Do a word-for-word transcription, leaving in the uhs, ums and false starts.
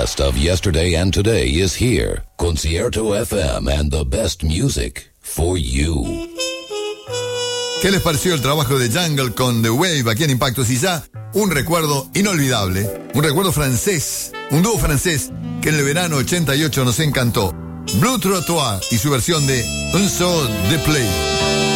best of yesterday and today is here. Concierto F M and the best music for you. ¿Qué les pareció el trabajo de Jungle con The Wave aquí en Impactos? Y ya un recuerdo inolvidable, un recuerdo francés, un dúo francés que en el verano ochenta y ocho nos encantó. Blue Trottoir y su versión de Un Saut de Play.